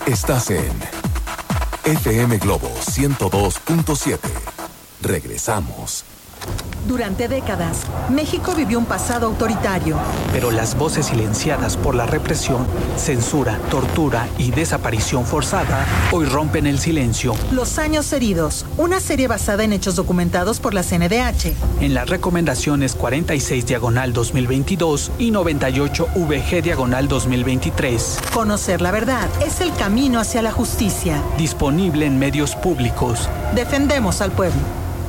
Estás en FM Globo 102.7. Regresamos. Durante décadas, México vivió un pasado autoritario. Pero las voces silenciadas por la represión, censura, tortura y desaparición forzada hoy rompen el silencio. Los años heridos, una serie basada en hechos documentados por la CNDH. En las recomendaciones 46/2022 y 98/VG/2023. Conocer la verdad es el camino hacia la justicia. Disponible en medios públicos. Defendemos al pueblo.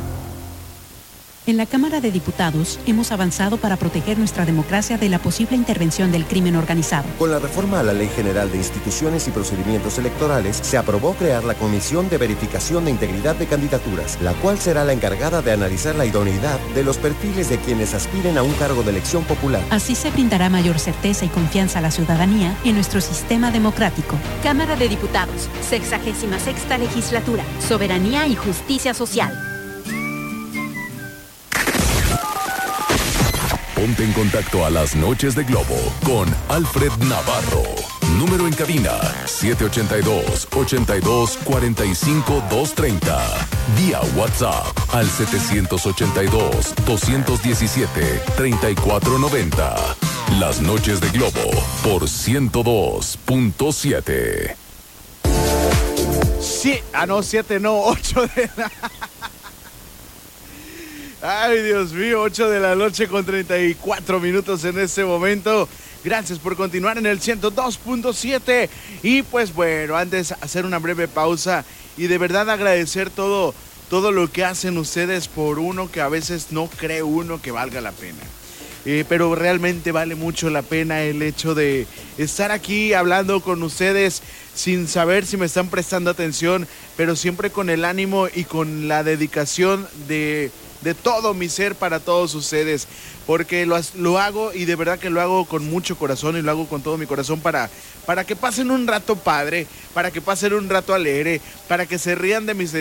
En la Cámara de Diputados hemos avanzado para proteger nuestra democracia de la posible intervención del crimen organizado. Con la reforma a la Ley General de Instituciones y Procedimientos Electorales, se aprobó crear la Comisión de Verificación de Integridad de Candidaturas, la cual será la encargada de analizar la idoneidad de los perfiles de quienes aspiren a un cargo de elección popular. Así se brindará mayor certeza y confianza a la ciudadanía en nuestro sistema democrático. Cámara de Diputados, 66ª Legislatura, Soberanía y Justicia Social. Ponte en contacto a las noches de Globo con Alfred Navarro. Número en cabina 782-82-45-230. Vía WhatsApp al 782-217-3490. Las noches de Globo por 102.7. Sí, 7 no, 8 de la... Ay, Dios mío, 8 de la noche con 34 minutos en este momento. Gracias por continuar en el 102.7. Y pues bueno, antes hacer una breve pausa y de verdad agradecer todo lo que hacen ustedes por uno que a veces no cree uno que valga la pena. Pero realmente vale mucho la pena el hecho de estar aquí hablando con ustedes sin saber si me están prestando atención, pero siempre con el ánimo y con la dedicación de todo mi ser para todos ustedes, porque lo hago y de verdad que lo hago con mucho corazón y lo hago con todo mi corazón para que pasen un rato padre, para que pasen un rato alegre, para que se rían de mis...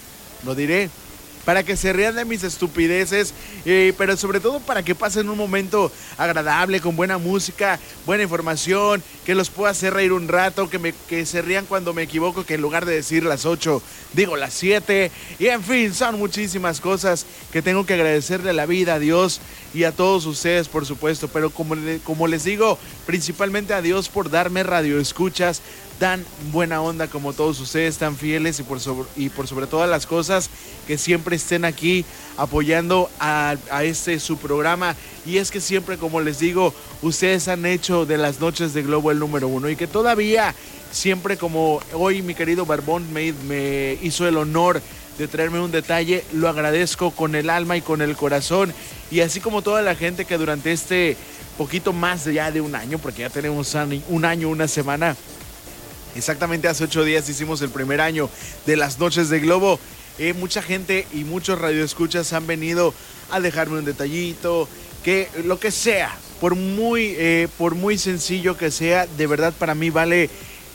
para que se rían de mis estupideces, pero sobre todo para que pasen un momento agradable, con buena música, buena información, que los pueda hacer reír un rato, que se rían cuando me equivoco, que en lugar de decir las 8, digo las 7, y en fin, son muchísimas cosas que tengo que agradecerle a la vida, a Dios y a todos ustedes, por supuesto, pero como les digo, principalmente a Dios por darme radioescuchas tan buena onda como todos ustedes, tan fieles y por sobre todas las cosas, que siempre estén aquí apoyando a su programa. Y es que siempre, como les digo, ustedes han hecho de las noches de Globo el número 1 y que todavía siempre, como hoy mi querido Barbón me hizo el honor de traerme un detalle, lo agradezco con el alma y con el corazón, y así como toda la gente que durante este poquito más ya de un año, porque ya tenemos un año, una semana, exactamente hace 8 días hicimos el primer año de las noches de Globo. Mucha gente y muchos radioescuchas han venido a dejarme un detallito, que lo que sea, por muy sencillo que sea, de verdad para mí vale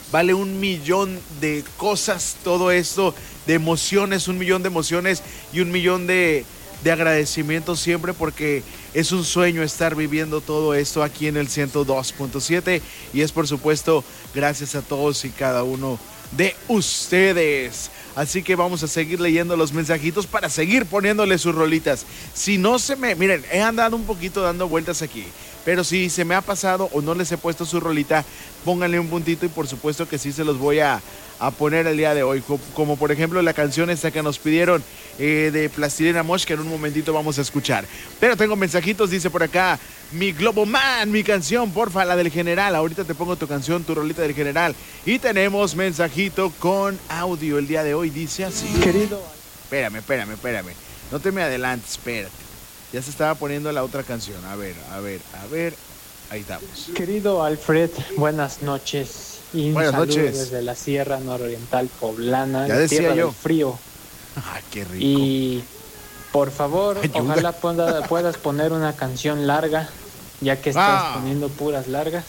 1.000.000 de cosas todo esto, de emociones, 1.000.000 de emociones y 1.000.000 de agradecimientos siempre, porque es un sueño estar viviendo todo esto aquí en el 102.7 y es por supuesto gracias a todos y cada uno de ustedes. Así que vamos a seguir leyendo los mensajitos para seguir poniéndole sus rolitas. Si no miren, he andado un poquito dando vueltas aquí, pero si se me ha pasado o no les he puesto su rolita, pónganle un puntito y por supuesto que sí se los voy a poner el día de hoy, como por ejemplo la canción esta que nos pidieron de Plastilina Mosh, que en un momentito vamos a escuchar. Pero tengo mensajitos, dice por acá, mi Globoman, mi canción, porfa, la del General. Ahorita te pongo tu canción, tu rolita del General. Y tenemos mensajito con audio el día de hoy, dice así. Querido. Espérame. No te me adelantes, espérate. Ya se estaba poniendo la otra canción. A ver. Ahí estamos. Querido Alfred, buenas noches. Y un buenas saludo noches desde la Sierra Nororiental Poblana, ya decía tierra yo. del frío. Ay, qué rico. Y por favor, ayuda. ojalá puedas poner una canción larga, ya que estás poniendo puras largas.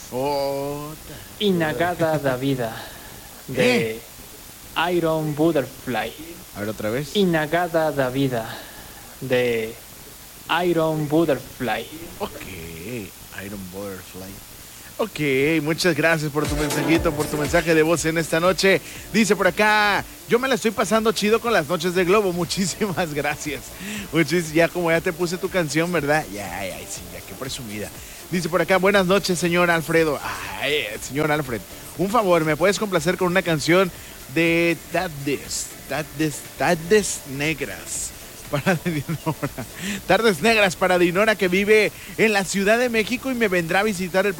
Inagada da vida, de Iron Butterfly. A ver otra vez. Inagada da vida, de Iron Butterfly. Ok, Iron Butterfly. Ok, muchas gracias por tu mensajito, por tu mensaje de voz en esta noche. Dice por acá, yo me la estoy pasando chido con las noches de Globo. Muchísimas gracias. Ya como ya te puse tu canción, ¿verdad? Sí, ya qué presumida. Dice por acá, buenas noches, señor Alfredo. Ay, señor Alfred, un favor, ¿me puedes complacer con una canción de Tardes Negras? Para Dinora. Tardes Negras para Dinora, que vive en la Ciudad de México y me vendrá a visitar el